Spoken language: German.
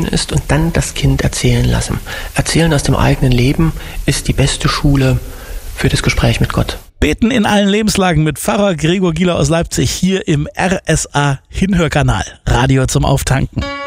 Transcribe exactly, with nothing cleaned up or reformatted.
geschehen ist und dann das Kind erzählen lassen. Erzählen aus dem eigenen Leben ist die beste Schule für das Gespräch mit Gott. Beten in allen Lebenslagen mit Pfarrer Gregor Gieler aus Leipzig hier im R S A Hinhörkanal. Radio zum Auftanken.